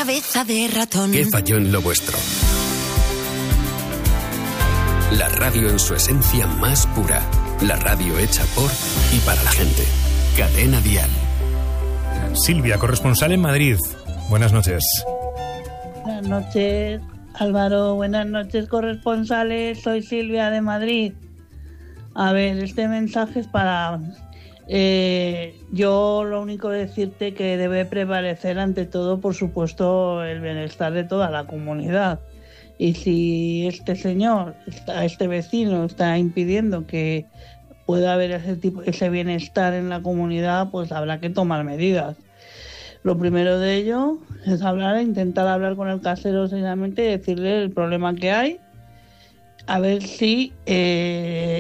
cabeza de ratón. ¿Qué falló en lo vuestro? La radio en su esencia más pura. La radio hecha por y para la gente. Cadena Dial. Silvia, corresponsal en Madrid. Buenas noches. Buenas noches, Álvaro. Buenas noches, corresponsales. Soy Silvia de Madrid. A ver, este mensaje es para... yo lo único que decirte que debe prevalecer ante todo, por supuesto, el bienestar de toda la comunidad. Y si este señor, este vecino, está impidiendo que pueda haber ese bienestar en la comunidad, pues habrá que tomar medidas. Lo primero de ello es intentar hablar con el casero seriamente y decirle el problema que hay, a ver si